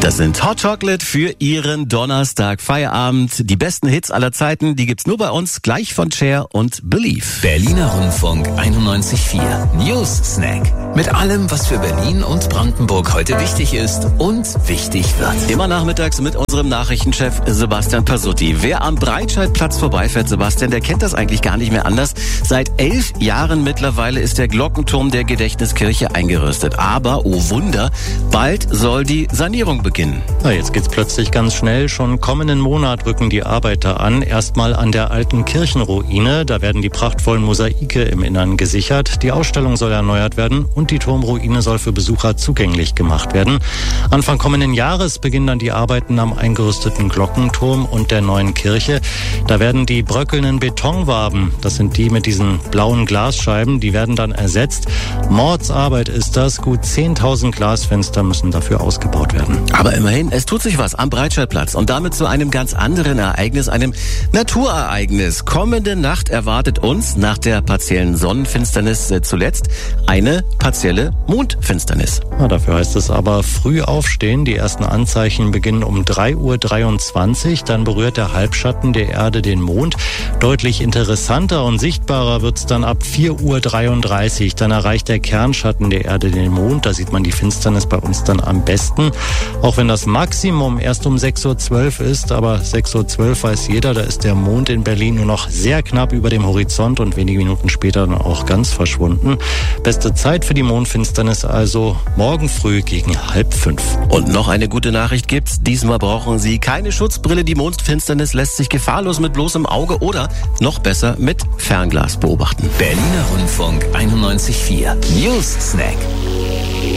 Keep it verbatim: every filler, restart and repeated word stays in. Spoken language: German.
Das sind Hot Chocolate für Ihren Donnerstag Feierabend. Die besten Hits aller Zeiten, die gibt's nur bei uns, gleich von Cher und Believe. Berliner Rundfunk einundneunzig Komma vier News Snack. Mit allem, was für Berlin und Brandenburg heute wichtig ist und wichtig wird. Immer nachmittags mit unserem Nachrichtenchef Sebastian Pasutti. Wer am Breitscheidplatz vorbeifährt, Sebastian, der kennt das eigentlich gar nicht mehr anders. Seit elf Jahren mittlerweile ist der Glockenturm der Gedächtniskirche eingerüstet. Aber, oh Wunder, bald soll die Sanierung beginnen. Na, jetzt geht's plötzlich ganz schnell. Schon kommenden Monat rücken die Arbeiter an. Erstmal an der alten Kirchenruine. Da werden die prachtvollen Mosaike im Innern gesichert. Die Ausstellung soll erneuert werden und die Turmruine soll für Besucher zugänglich gemacht werden. Anfang kommenden Jahres beginnen dann die Arbeiten am eingerüsteten Glockenturm und der neuen Kirche. Da werden die bröckelnden Betonwaben, das sind die mit diesen blauen Glasscheiben, die werden dann ersetzt. Mordsarbeit ist das. Gut zehntausend Glasfenster müssen dafür ausgebaut werden. Aber immerhin, es tut sich was am Breitscheidplatz und damit zu einem ganz anderen Ereignis, einem Naturereignis. Kommende Nacht erwartet uns nach der partiellen Sonnenfinsternis äh, zuletzt eine partielle Mondfinsternis. Na, dafür heißt es aber früh aufstehen. Die ersten Anzeichen beginnen um drei Uhr dreiundzwanzig. Dann berührt der Halbschatten der Erde den Mond. Deutlich interessanter und sichtbarer wird's dann ab vier Uhr dreiunddreißig. Dann erreicht der Kernschatten der Erde den Mond. Da sieht man die Finsternis bei uns dann am besten. Auch wenn das Maximum erst um sechs Uhr zwölf ist, aber sechs Uhr zwölf weiß jeder, da ist der Mond in Berlin nur noch sehr knapp über dem Horizont und wenige Minuten später dann auch ganz verschwunden. Beste Zeit für die Mondfinsternis also morgen früh gegen halb fünf. Und noch eine gute Nachricht gibt's. Diesmal brauchen Sie keine Schutzbrille. Die Mondfinsternis lässt sich gefahrlos mit bloßem Auge oder noch besser mit Fernglas beobachten. Berliner Rundfunk einundneunzig Komma vier News Snack.